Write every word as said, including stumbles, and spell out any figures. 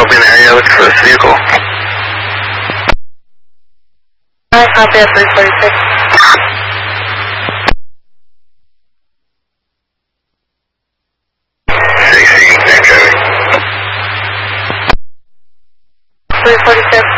be in the area looking for this vehicle. I copy at three forty-six. sixteen, thank you. three forty-six.